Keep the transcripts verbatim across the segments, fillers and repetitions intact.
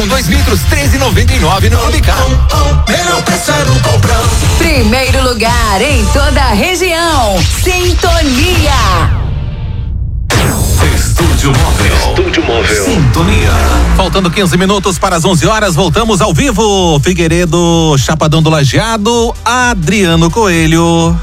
com dois litros, treze e noventa e nove no Unicap. Melhor preço é no Comprão. Primeiro lugar em toda a região. Sintonia. Estúdio Móvel. Estúdio Móvel. Sintonia. Faltando quinze minutos para as onze horas, voltamos ao vivo. Figueiredo, Chapadão do Lajeado, Adriano Coelho.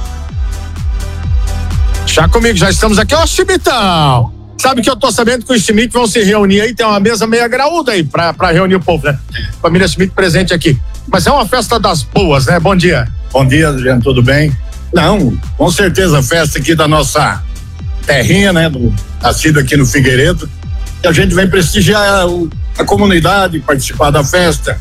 Já comigo, já estamos aqui, ó, Chimitão. Sabe que eu tô sabendo que os Schmidt vão se reunir aí, tem uma mesa meia graúda aí pra, pra reunir o povo, né? Família Schmidt presente aqui. Mas é uma festa das boas, né? Bom dia. Bom dia, Adriano, tudo bem? Não, com certeza, festa aqui da nossa terrinha, né? Do, nascido aqui no Figueiredo. E a gente vem prestigiar o, a comunidade, participar da festa.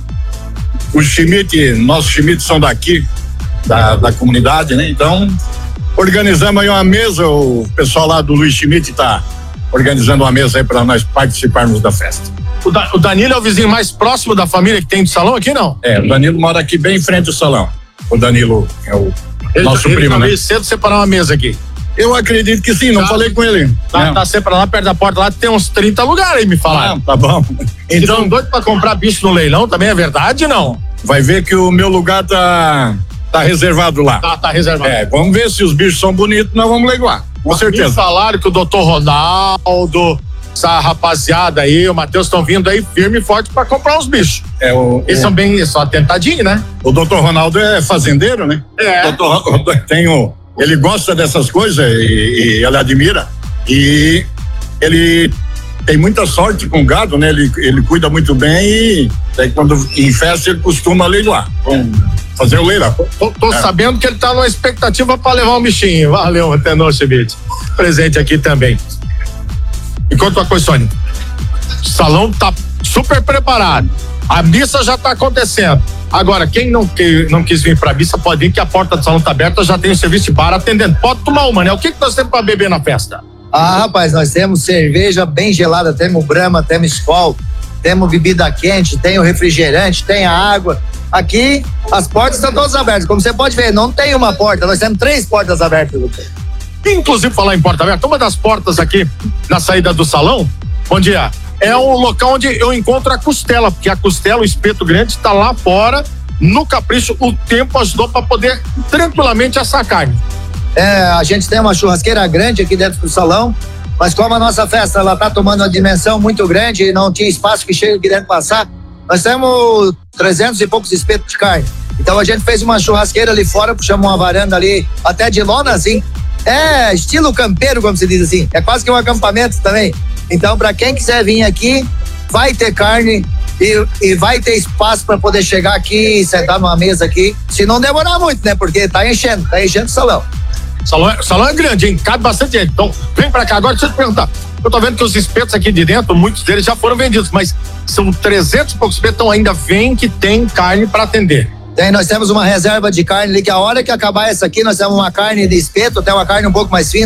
Os Schmidt, nossos Schmidt são daqui, da, da comunidade, né? Então, organizamos aí uma mesa, o pessoal lá do Luiz Schmidt tá organizando uma mesa aí para nós participarmos da festa. O, da, o Danilo é o vizinho mais próximo da família que tem do salão aqui, não? É, o Danilo mora aqui bem em frente ao salão. O Danilo é o ele, nosso ele primo, tá né? meio cedo separar uma mesa aqui. Eu acredito que sim, não tá, falei com ele. Tá, tá separado lá perto da porta, lá tem uns trinta lugares aí, me falaram. Ah, tá bom. Então, então doido pra comprar bicho no leilão também é verdade, não? Vai ver que o meu lugar tá, tá reservado lá. Tá, tá reservado. É, vamos ver se os bichos são bonitos, nós vamos leiloar. Com Mas certeza. me falaram que o doutor Ronaldo, essa rapaziada aí, o Matheus estão vindo aí firme e forte pra comprar uns bichos. É, o, Eles o, são bem, só tentadinhos, né? O doutor Ronaldo é fazendeiro, né? É. O doutor, tem o, ele gosta dessas coisas e, e ele admira. E ele tem muita sorte com o gado, né? Ele, ele cuida muito bem e daí quando em festa ele costuma leiloar. Fazer o leilão. Tô, tô é. sabendo que ele tá numa expectativa pra levar um bichinho. Valeu, Tenor Schmidt. Presente aqui também. E conta uma coisa, Sônia. O salão tá super preparado. A missa já tá acontecendo. Agora, quem não, que, não quis vir pra missa pode vir, que a porta do salão tá aberta, já tem o serviço de bar atendendo. Pode tomar uma, né? O que que nós temos pra beber na festa? Ah, rapaz, nós temos cerveja bem gelada, temos Brahma, temos Skol, temos bebida quente, tem o refrigerante, tem a água. Aqui, as portas estão todas abertas. Como você pode ver, não tem uma porta, nós temos três portas abertas. Inclusive, falar em porta aberta, uma das portas aqui na saída do salão, bom dia, é o local onde eu encontro a costela, porque a costela, o espeto grande, está lá fora, no Capricho. O tempo ajudou para poder tranquilamente assar carne. É, a gente tem uma churrasqueira grande aqui dentro do salão, mas como a nossa festa ela tá tomando uma dimensão muito grande e não tinha espaço que chega aqui dentro passar, nós temos trezentos e poucos espetos de carne. Então a gente fez uma churrasqueira ali fora, puxamos uma varanda ali, até de lona, assim. É estilo campeiro, como se diz assim. É quase que um acampamento também. Então, para quem quiser vir aqui, vai ter carne e, e vai ter espaço para poder chegar aqui e sentar numa mesa aqui. Se não demorar muito, né? Porque tá enchendo, tá enchendo o salão. O salão é, salão é grande, hein? Cabe bastante gente. Então, vem pra cá. Agora, deixa eu te perguntar. Eu tô vendo que os espetos aqui de dentro, muitos deles já foram vendidos, mas são trezentos e poucos espetos, então ainda vem que tem carne para atender. Tem, nós temos uma reserva de carne ali, que a hora que acabar essa aqui, nós temos uma carne de espeto, até uma carne um pouco mais fina.